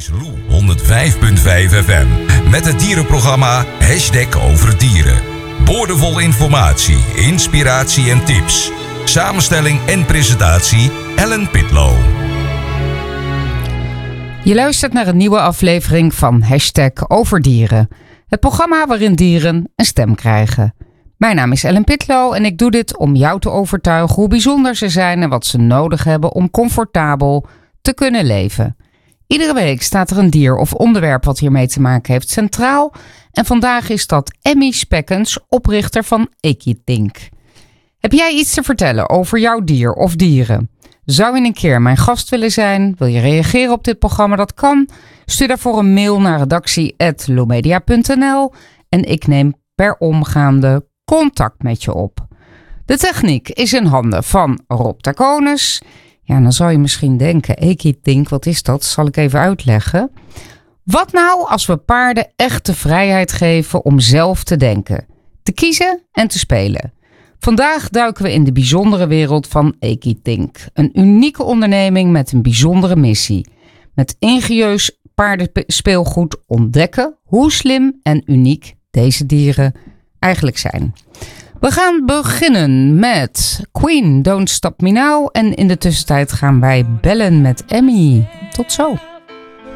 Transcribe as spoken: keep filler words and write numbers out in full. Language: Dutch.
is Lou honderdvijf komma vijf F M met het dierenprogramma Hashtag over dieren. Boordevol informatie, inspiratie en tips. Samenstelling en presentatie Ellen Pitlow. Je luistert naar een nieuwe aflevering van Hashtag over dieren. Het programma waarin dieren een stem krijgen. Mijn naam is Ellen Pitlow en ik doe dit om jou te overtuigen hoe bijzonder ze zijn en wat ze nodig hebben om comfortabel te kunnen leven. Iedere week staat er een dier of onderwerp wat hiermee te maken heeft centraal. En vandaag is dat Emmy Spekkens, oprichter van Ekitink. Heb jij iets te vertellen over jouw dier of dieren? Zou je een keer mijn gast willen zijn? Wil je reageren op dit programma? Dat kan. Stuur daarvoor een mail naar redactie apenstaartje lomedia punt n l en ik neem per omgaande contact met je op. De techniek is in handen van Rob Taconis. Ja, dan zou je misschien denken, Ekitink, wat is dat? Zal ik even uitleggen. Wat nou als we paarden echt de vrijheid geven om zelf te denken, te kiezen en te spelen? Vandaag duiken we in de bijzondere wereld van Ekitink. Een unieke onderneming met een bijzondere missie. Met ingenieus paardenspeelgoed ontdekken hoe slim en uniek deze dieren eigenlijk zijn. We gaan beginnen met Queen, Don't Stop Me Now. En in de tussentijd gaan wij bellen met Emmy. Tot zo.